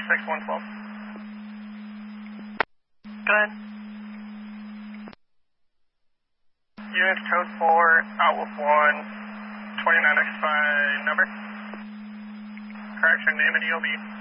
112. Go ahead. Units code 4, out with 1, 29X by number. Correction, name and ELB.